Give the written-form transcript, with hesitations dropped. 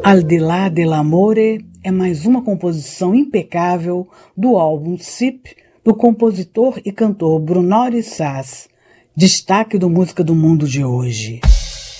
Al di là dell'amore é mais uma composição impecável do álbum SIP do compositor e cantor Brunori Sass, destaque do Música do Mundo de hoje.